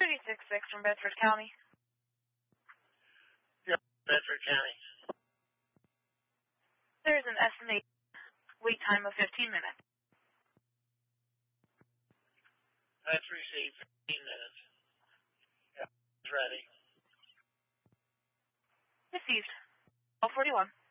36-6 from Bedford County. Yeah, Bedford County. There is an estimated wait time of 15 minutes. That's received 15 minutes. Yeah, it's ready. Received. 1241.